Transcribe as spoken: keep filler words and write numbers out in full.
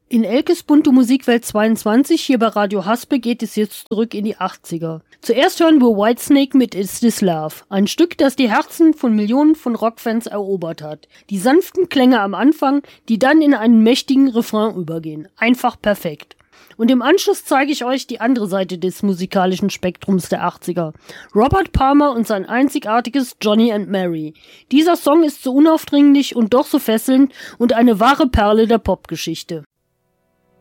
In Elkes bunte Musikwelt zweiundzwanzig hier bei Radio Haspe geht es jetzt zurück in die achtziger. Zuerst hören wir Whitesnake mit Is This Love, ein Stück, das die Herzen von Millionen von Rockfans erobert hat. Die sanften Klänge am Anfang, die dann in einen mächtigen Refrain übergehen. Einfach perfekt. Und im Anschluss zeige ich euch die andere Seite des musikalischen Spektrums der achtziger. Robert Palmer und sein einzigartiges Johnny and Mary. Dieser Song ist so unaufdringlich und doch so fesselnd und eine wahre Perle der Popgeschichte.